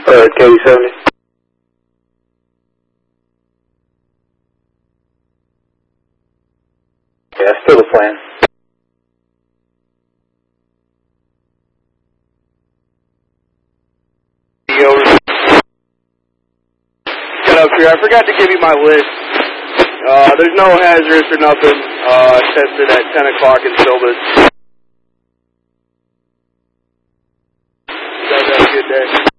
K70. Yeah, still the plan. Over. Get up here. I forgot to give you my list. There's no hazardous or nothing tested at 10 o'clock in Silvis. You guys have a good day.